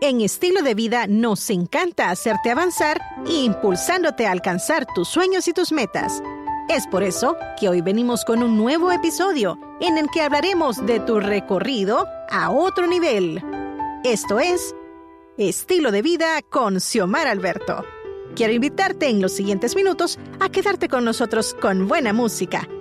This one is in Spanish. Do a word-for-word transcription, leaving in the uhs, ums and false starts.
En Estilo de Vida nos encanta hacerte avanzar e impulsándote a alcanzar tus sueños y tus metas. Es por eso que hoy venimos con un nuevo episodio en el que hablaremos de tu recorrido a otro nivel. Esto es Estilo de Vida con Xiomara Alberto. Quiero invitarte en los siguientes minutos a quedarte con nosotros con buena música